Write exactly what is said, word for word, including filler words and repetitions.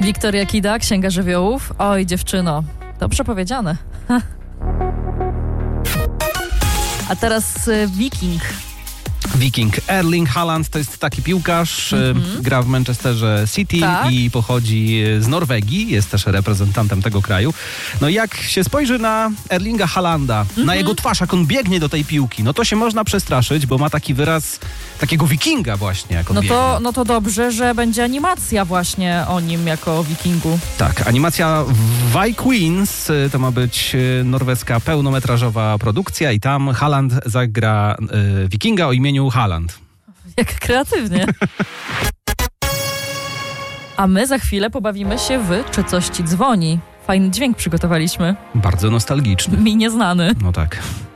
Wiktoria Kida, Księga Żywiołów. Oj, dziewczyno, dobrze powiedziane. A teraz y, Wiking. Wiking. Erling Haaland to jest taki piłkarz, mm-hmm. gra w Manchesterze City tak? i pochodzi z Norwegii, jest też reprezentantem tego kraju. No jak się spojrzy na Erlinga Haalanda, mm-hmm. na jego twarz, jak on biegnie do tej piłki, no to się można przestraszyć, bo ma taki wyraz takiego wikinga właśnie, jak on no biegnie. to, no to dobrze, że będzie animacja właśnie o nim jako wikingu. Tak, animacja Vikings, to ma być norweska pełnometrażowa produkcja i tam Haaland zagra y, wikinga o imieniu Haaland. Jak kreatywnie. A my za chwilę pobawimy się w Czy coś ci dzwoni? Fajny dźwięk przygotowaliśmy. Bardzo nostalgiczny. Mi nieznany. No tak.